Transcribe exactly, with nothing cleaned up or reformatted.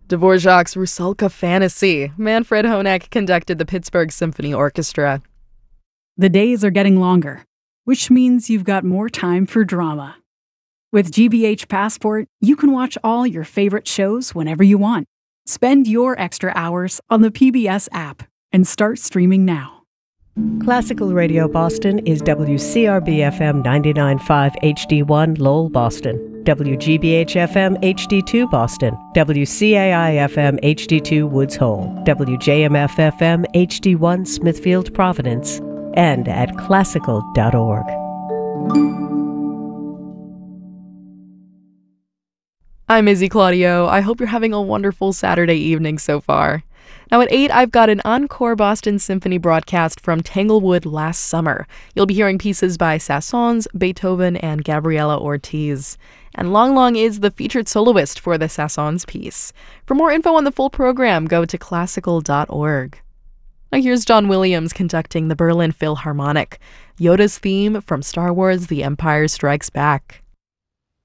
Dvorak's Rusalka Fantasy. Manfred Honeck conducted the Pittsburgh Symphony Orchestra. The days are getting longer, which means you've got more time for drama. With G B H Passport, you can watch all your favorite shows whenever you want. Spend your extra hours on the P B S app and start streaming now. Classical Radio Boston is W C R B F M ninety-nine point five H D one Lowell, Boston, W G B H F M H D two Boston, W C A I F M H D two Woods Hole, W J M F F M H D one Smithfield, Providence, and at classical dot org. I'm Izzy Claudio. I hope you're having a wonderful Saturday evening so far. Now at eight, I've got an encore Boston Symphony broadcast from Tanglewood last summer. You'll be hearing pieces by Sassons, Beethoven, and Gabriela Ortiz. And Long Long is the featured soloist for the Sassons piece. For more info on the full program, go to classical dot org. Now here's John Williams conducting the Berlin Philharmonic, Yoda's theme from Star Wars: The Empire Strikes Back.